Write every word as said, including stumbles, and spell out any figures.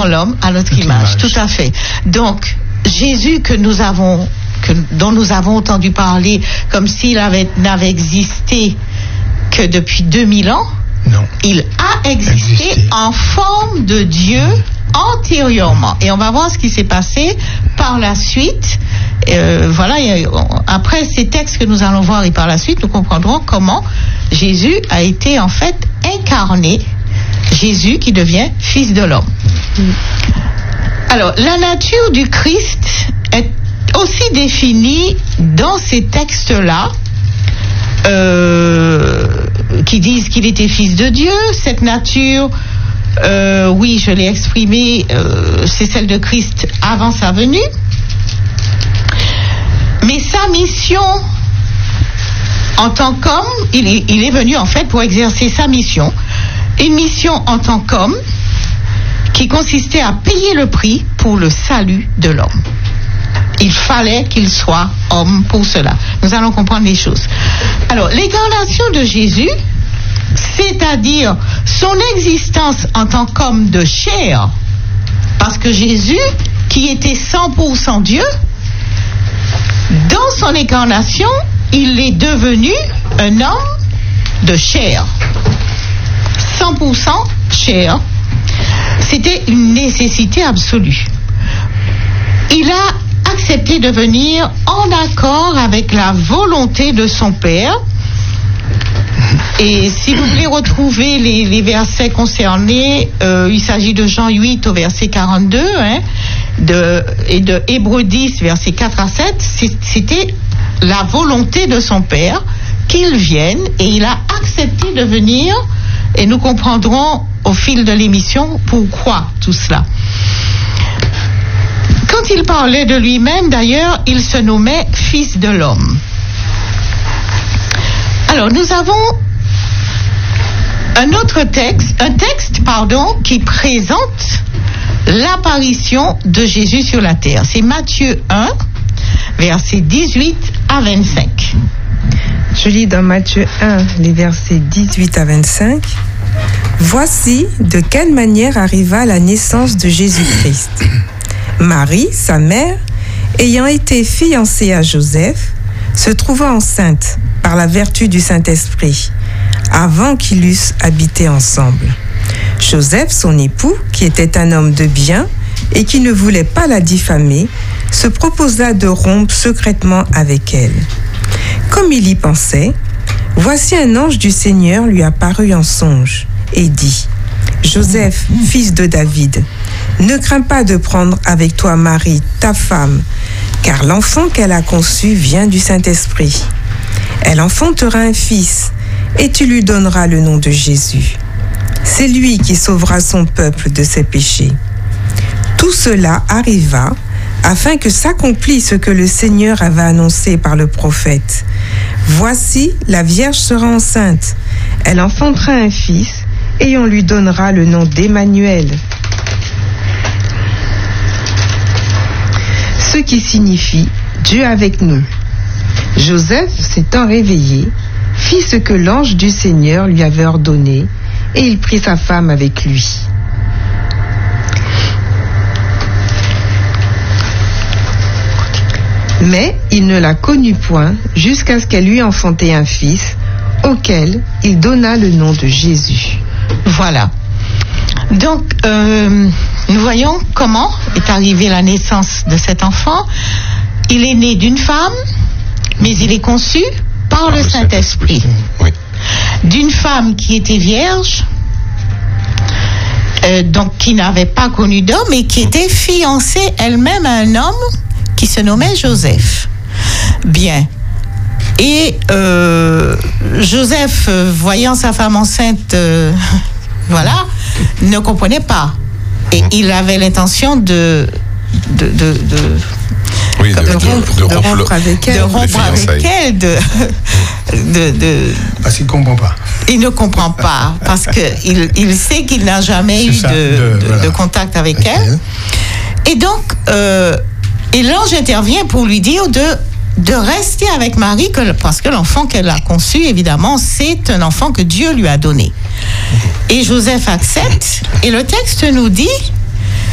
faisons l'homme à notre image. image. Tout à fait. Donc, Jésus que nous avons, que, dont nous avons entendu parler comme s'il avait, n'avait existé que depuis deux mille ans, non. Il a existé, existé en forme de Dieu antérieurement. Et on va voir ce qui s'est passé par la suite. Euh, voilà, après ces textes que nous allons voir et par la suite, nous comprendrons comment Jésus a été en fait incarné. Jésus qui devient fils de l'homme. Alors, la nature du Christ est aussi définie dans ces textes-là, euh, qui disent qu'il était fils de Dieu. Cette nature, euh, oui, je l'ai exprimée, euh, c'est celle de Christ avant sa venue. Mais sa mission en tant qu'homme, il est, il est venu en fait pour exercer sa mission. Une mission en tant qu'homme qui consistait à payer le prix pour le salut de l'homme. Il fallait qu'il soit homme pour cela. Nous allons comprendre les choses. Alors, l'incarnation de Jésus, c'est-à-dire son existence en tant qu'homme de chair, parce que Jésus, qui était cent pour cent Dieu, dans son incarnation, il est devenu un homme de chair. cent pour cent chair. C'était une nécessité absolue. Il a accepté de venir en accord avec la volonté de son Père. Et si vous voulez retrouver les, les versets concernés, euh, il s'agit de Jean huit au verset quarante-deux, hein, de, et de Hébreux dix, versets quatre à sept. C'était la volonté de son Père qu'il vienne, et il a accepté de venir, et nous comprendrons au fil de l'émission pourquoi tout cela. Quand il parlait de lui-même, d'ailleurs, il se nommait fils de l'homme. Alors, nous avons un autre texte, un texte, pardon, qui présente l'apparition de Jésus sur la terre. C'est Matthieu un, versets dix-huit à vingt-cinq. Je lis dans Matthieu un, les versets dix-huit à vingt-cinq. Voici de quelle manière arriva la naissance de Jésus-Christ. Marie, sa mère, ayant été fiancée à Joseph, se trouva enceinte par la vertu du Saint-Esprit, avant qu'ils eussent habité ensemble. Joseph, son époux, qui était un homme de bien et qui ne voulait pas la diffamer, se proposa de rompre secrètement avec elle. Comme il y pensait, voici un ange du Seigneur lui apparut en songe et dit : Joseph, fils de David, ne crains pas de prendre avec toi Marie, ta femme, car l'enfant qu'elle a conçu vient du Saint-Esprit. Elle enfantera un fils, et tu lui donneras le nom de Jésus. C'est lui qui sauvera son peuple de ses péchés. Tout cela arriva afin que s'accomplisse ce que le Seigneur avait annoncé par le prophète. Voici, la Vierge sera enceinte. Elle enfantera un fils, et on lui donnera le nom d'Emmanuel. Ce qui signifie Dieu avec nous. Joseph, s'étant réveillé, fit ce que l'ange du Seigneur lui avait ordonné, et il prit sa femme avec lui. Mais il ne la connut point jusqu'à ce qu'elle eût enfanté un fils, auquel il donna le nom de Jésus. Voilà. Donc, euh, nous voyons comment est arrivée la naissance de cet enfant. Il est né d'une femme, mais il est conçu par, par le, le Saint-Esprit. Saint-Esprit. Oui. D'une femme qui était vierge, euh, donc qui n'avait pas connu d'homme et qui était fiancée elle-même à un homme qui se nommait Joseph. Bien. Et euh, Joseph, euh, voyant sa femme enceinte, euh, voilà, ne comprenait pas. Et il avait l'intention de... de, de, de oui, de, de, de, rompre, de, rompre, de rompre avec elle, de rompre avec elle, de, de, de, parce qu'il ne comprend pas. Il ne comprend pas, parce qu'il il sait qu'il n'a jamais eu ça, de, de, de, voilà. de contact avec okay. elle. Et donc, euh, et l'ange intervient pour lui dire de, de rester avec Marie, que, parce que l'enfant qu'elle a conçu, évidemment, c'est un enfant que Dieu lui a donné. Et Joseph accepte, et le texte nous dit